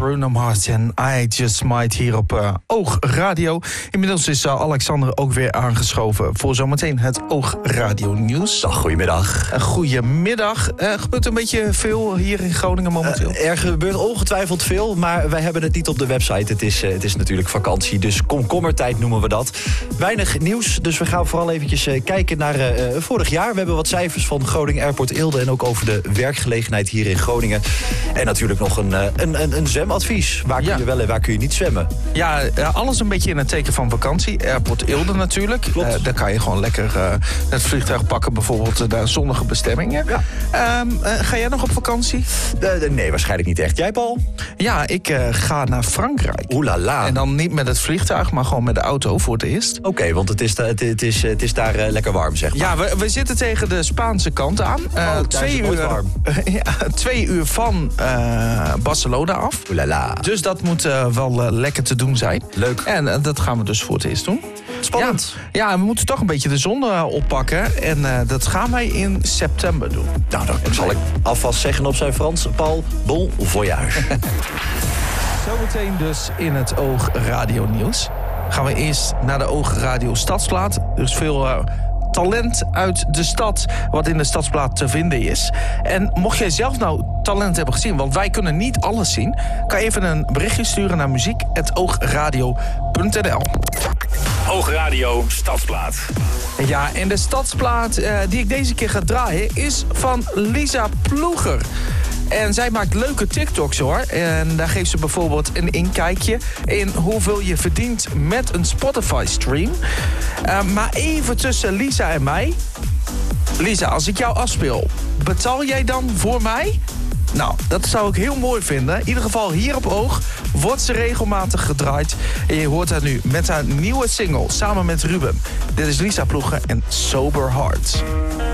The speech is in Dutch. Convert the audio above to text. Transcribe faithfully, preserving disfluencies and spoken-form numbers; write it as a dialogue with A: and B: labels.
A: Bruno Mars en I Just Might hier op uh, Oog Radio. Inmiddels is uh, Alexander ook weer aangeschoven voor zometeen het Oog Radio nieuws.
B: Dag, goedemiddag.
A: Uh, goedemiddag. Uh, gebeurt een beetje veel hier in Groningen momenteel?
B: Uh, er gebeurt ongetwijfeld veel, maar wij hebben het niet op de website. Het is, uh, het is natuurlijk vakantie, dus komkommertijd noemen we dat. Weinig nieuws, dus we gaan vooral eventjes uh, kijken naar uh, vorig jaar. We hebben wat cijfers van Groningen Airport Eelde en ook over de werkgelegenheid hier in Groningen. En natuurlijk nog een, een, een, een zwemadvies. Waar kun ja. je wel en waar kun je niet zwemmen?
A: Ja, alles een beetje in het teken van vakantie. Airport Eelde natuurlijk.
B: Klopt.
A: Uh, daar kan je gewoon lekker uh, het vliegtuig pakken, bijvoorbeeld naar zonnige bestemmingen. Ja. Um, uh, ga jij nog op vakantie?
B: Uh, nee, waarschijnlijk niet echt. Jij, Paul?
A: Ja, ik uh, ga naar Frankrijk.
B: Oeh la la.
A: En dan niet met het vliegtuig, maar gewoon met de auto voor het eerst.
B: Oké, okay, want het is, het, het, is, het is daar uh, lekker warm, zeg maar.
A: Ja, we, we zitten tegen de Spaanse kant aan. Uh,
B: oh,
A: twee, uur,
B: warm.
A: ja, twee uur van uh, Barcelona af.
B: Oeh la la.
A: Dus dat moet uh, wel uh, lekker te doen zijn.
B: Leuk.
A: En uh, dat gaan we dus voor het eerst doen.
B: Spannend.
A: Ja, ja, we moeten toch een beetje de zon uh, oppakken. En uh, dat gaan wij in september doen.
B: Nou, dan zal ik alvast zeggen op zijn Frans. Paul, bon voyage.
A: Zometeen dus in het Oog Radio Nieuws. Gaan we eerst naar de Oog Radio Stadsplaat. Dus veel uh, talent uit de stad wat in de Stadsplaat te vinden is. En mocht jij zelf nou talent hebben gezien, want wij kunnen niet alles zien, kan je even een berichtje sturen naar muziek apenstaartje oogradio punt n l.
C: Oogradio Stadsplaat.
A: Ja, en de Stadsplaat uh, die ik deze keer ga draaien is van Lisa Ploeger. En zij maakt leuke TikToks hoor. En daar geeft ze bijvoorbeeld een inkijkje in hoeveel je verdient met een Spotify-stream. Uh, maar even tussen Lisa en mij. Lisa, als ik jou afspeel, betaal jij dan voor mij? Nou, dat zou ik heel mooi vinden. In ieder geval hier op Oog wordt ze regelmatig gedraaid. En je hoort haar nu met haar nieuwe single samen met Ruben. Dit is Lisa Ploeger en Sober Heart.